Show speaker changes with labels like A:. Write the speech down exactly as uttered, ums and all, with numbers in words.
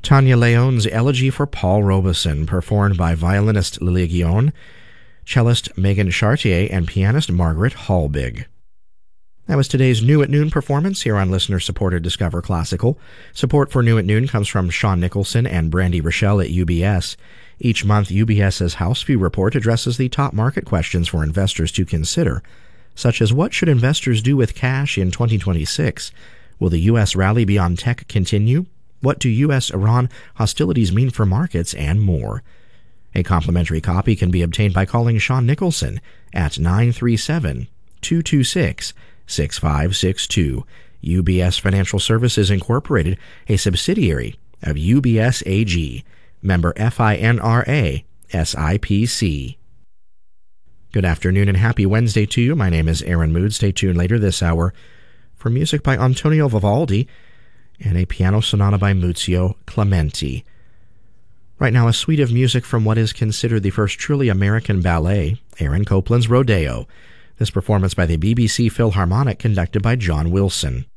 A: Tanya Leon's Elegy for Paul Robeson, performed by violinist Lilia Guillaume, cellist Megan Chartier, and pianist Margaret Halbig. That was today's New at Noon performance here on listener-supported Discover Classical. Support for New at Noon comes from Sean Nicholson and Brandy Rochelle at U B S. Each month, UBS's House View Report addresses the top market questions for investors to consider, such as what should investors do with cash in twenty twenty-six? Will the U S rally beyond tech continue? What do U S Iran hostilities mean for markets? And more. A complimentary copy can be obtained by calling Sean Nicholson at nine three seven, two two six, six five six two. U B S Financial Services Incorporated, a subsidiary of U B S A G, member FINRA, S I P C. Good afternoon and happy Wednesday to you. My name is Aaron Mood. Stay tuned later this hour for music by Antonio Vivaldi and a piano sonata by Muzio Clementi. Right now, a suite of music from what is considered the first truly American ballet, Aaron Copland's Rodeo. This performance by the B B C Philharmonic conducted by John Wilson.